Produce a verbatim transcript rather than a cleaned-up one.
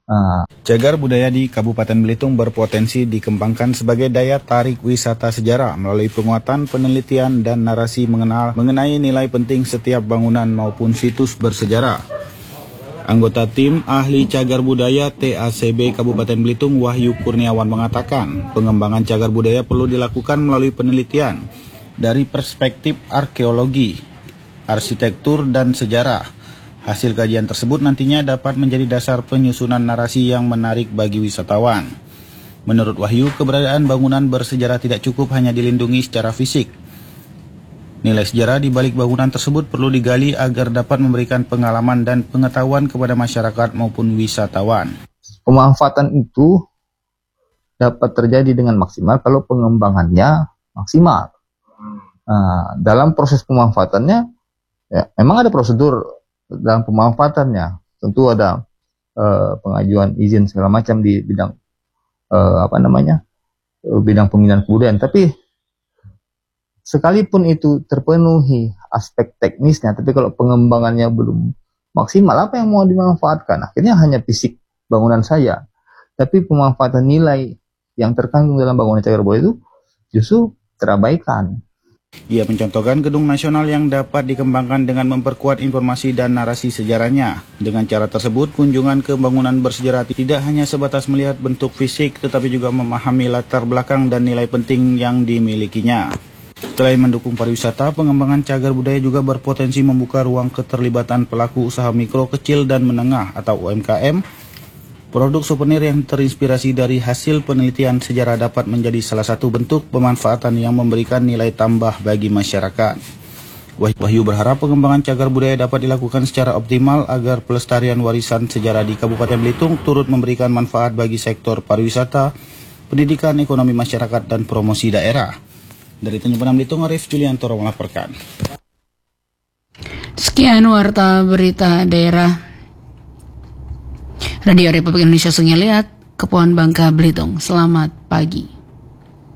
Nah, Cagar budaya di Kabupaten Belitung berpotensi dikembangkan sebagai daya tarik wisata sejarah melalui penguatan penelitian dan narasi mengenal mengenai nilai penting setiap bangunan maupun situs bersejarah. Anggota tim ahli cagar budaya T A C B Kabupaten Belitung Wahyu Kurniawan mengatakan, pengembangan cagar budaya perlu dilakukan melalui penelitian dari perspektif arkeologi, arsitektur, dan sejarah. Hasil kajian tersebut nantinya dapat menjadi dasar penyusunan narasi yang menarik bagi wisatawan. Menurut Wahyu, keberadaan bangunan bersejarah tidak cukup hanya dilindungi secara fisik. Nilai sejarah di balik bangunan tersebut perlu digali agar dapat memberikan pengalaman dan pengetahuan kepada masyarakat maupun wisatawan. Pemanfaatan itu dapat terjadi dengan maksimal kalau pengembangannya maksimal. Nah, dalam proses pemanfaatannya, ya, memang ada prosedur dalam pemanfaatannya. Tentu ada eh, pengajuan izin segala macam di bidang eh, apa namanya bidang pembinaan kebudayaan. Tapi sekalipun itu terpenuhi aspek teknisnya, tapi kalau pengembangannya belum maksimal, apa yang mau dimanfaatkan? Akhirnya hanya fisik bangunan saya, tapi pemanfaatan nilai yang terkandung dalam bangunan cagar budaya itu justru terabaikan. Ia mencontohkan gedung nasional yang dapat dikembangkan dengan memperkuat informasi dan narasi sejarahnya. Dengan cara tersebut, kunjungan ke bangunan bersejarah tidak hanya sebatas melihat bentuk fisik, tetapi juga memahami latar belakang dan nilai penting yang dimilikinya. Selain mendukung pariwisata, pengembangan cagar budaya juga berpotensi membuka ruang keterlibatan pelaku usaha mikro, kecil, dan menengah atau U M K M. Produk souvenir yang terinspirasi dari hasil penelitian sejarah dapat menjadi salah satu bentuk pemanfaatan yang memberikan nilai tambah bagi masyarakat. Wahyu berharap pengembangan cagar budaya dapat dilakukan secara optimal agar pelestarian warisan sejarah di Kabupaten Belitung turut memberikan manfaat bagi sektor pariwisata, pendidikan, ekonomi masyarakat, dan promosi daerah. Dari Tanjung Pinang Belitung, Arif Juliantoro melaporkan. Sekian warta berita daerah Radio Republik Indonesia Sungai Liat, Kepulauan Bangka, Belitung. Selamat pagi.